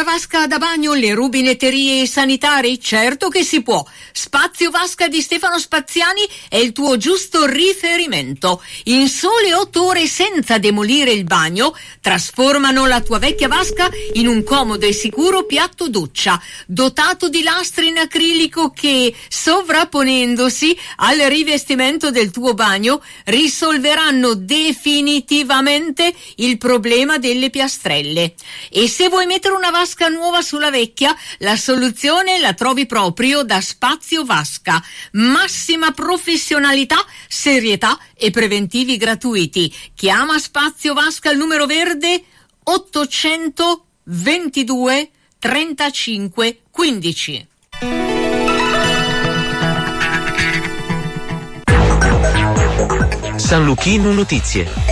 vasca da bagno, le rubinetterie sanitari? Certo che si può. Spazio Vasca di Stefano Spaziani è il tuo giusto riferimento. In sole 8 ore, senza demolire il bagno, trasformano la tua vecchia vasca in un comodo e sicuro piatto doccia, dotato di lastre in acrilico che, sovrapponendosi al rivestimento del tuo bagno, risolveranno definitivamente il problema delle piastrelle. E se vuoi mettere una vasca nuova sulla vecchia, la soluzione la trovi proprio da Spazio Vasca. Massima professionalità, serietà e preventivi gratuiti. Chiama Spazio Vasca al numero verde 822 35 15. San Luchino Notizie.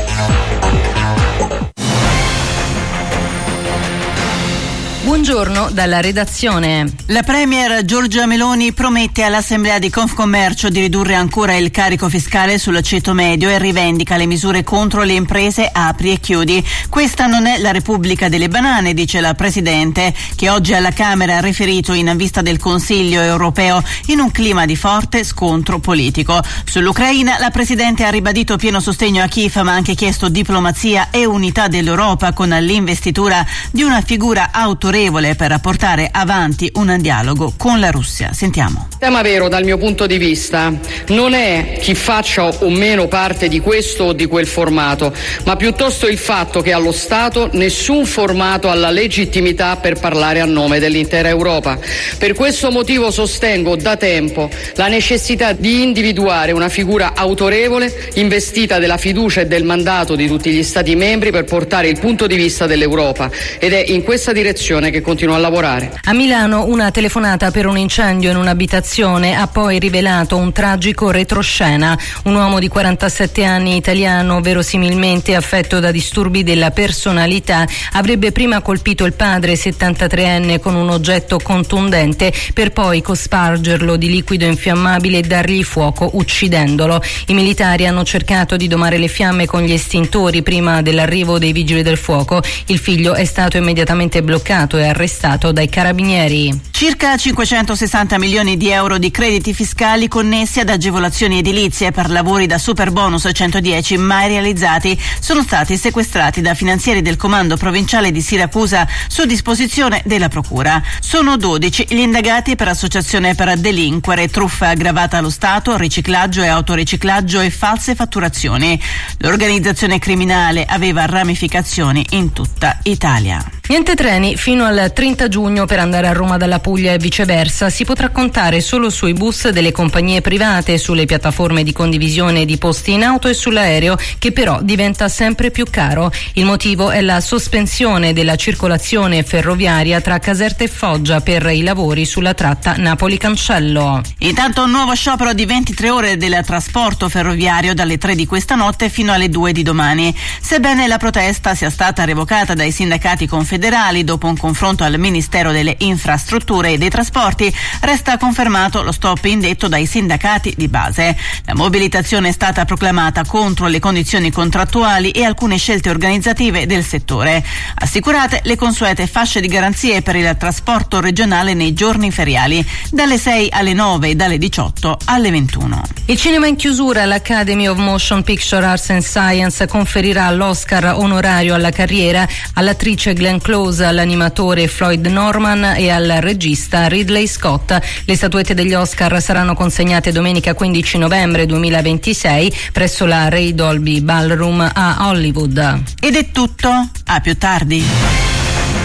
Buongiorno dalla redazione. La premier Giorgia Meloni promette all'Assemblea di Confcommercio di ridurre ancora il carico fiscale sul ceto medio e rivendica le misure contro le imprese apri e chiudi. Questa non è la Repubblica delle banane, dice la Presidente, che oggi alla Camera ha riferito in vista del Consiglio europeo in un clima di forte scontro politico. Sull'Ucraina la Presidente ha ribadito pieno sostegno a Kiev, ma ha anche chiesto diplomazia e unità dell'Europa con l'investitura di una figura autorevole per portare avanti un dialogo con la Russia. Sentiamo. Il tema vero dal mio punto di vista non è chi faccia o meno parte di questo o di quel formato, ma piuttosto il fatto che allo Stato nessun formato ha la legittimità per parlare a nome dell'intera Europa. Per questo motivo sostengo da tempo la necessità di individuare una figura autorevole investita della fiducia e del mandato di tutti gli Stati membri per portare il punto di vista dell'Europa, ed è in questa direzione che continua a lavorare. A Milano una telefonata per un incendio in un'abitazione ha poi rivelato un tragico retroscena. Un uomo di 47 anni italiano, verosimilmente affetto da disturbi della personalità, avrebbe prima colpito il padre 73enne con un oggetto contundente per poi cospargerlo di liquido infiammabile e dargli fuoco uccidendolo. I militari hanno cercato di domare le fiamme con gli estintori prima dell'arrivo dei vigili del fuoco. Il figlio è stato immediatamente bloccato e arrestato dai carabinieri. Circa 560 milioni di euro di crediti fiscali connessi ad agevolazioni edilizie per lavori da Superbonus 110 mai realizzati sono stati sequestrati da finanzieri del Comando Provinciale di Siracusa su disposizione della Procura. Sono 12 gli indagati per associazione per delinquere, truffa aggravata allo Stato, riciclaggio e autoriciclaggio e false fatturazioni. L'organizzazione criminale aveva ramificazioni in tutta Italia. Niente treni fino al 30 giugno per andare a Roma dalla Puglia e viceversa. Si potrà contare solo sui bus delle compagnie private, sulle piattaforme di condivisione di posti in auto e sull'aereo, che però diventa sempre più caro. Il motivo è la sospensione della circolazione ferroviaria tra Caserta e Foggia per i lavori sulla tratta Napoli-Cancello. Intanto un nuovo sciopero di 23 ore del trasporto ferroviario dalle 3 di questa notte fino alle 2 di domani. Sebbene la protesta sia stata revocata dai sindacati confederali dopo un confronto al Ministero delle Infrastrutture e dei Trasporti, resta confermato lo stop indetto dai sindacati di base. La mobilitazione è stata proclamata contro le condizioni contrattuali e alcune scelte organizzative del settore. Assicurate le consuete fasce di garanzie per il trasporto regionale nei giorni feriali, dalle 6 alle 9 e dalle 18 alle 21. Il cinema in chiusura. L'Academy of Motion Picture Arts and Science conferirà l'Oscar onorario alla carriera all'attrice Glenn Close, all'animatore Floyd Norman e al regista Ridley Scott. Le statuette degli Oscar saranno consegnate domenica 15 novembre 2026 presso la Ray Dolby Ballroom a Hollywood. Ed è tutto, a più tardi.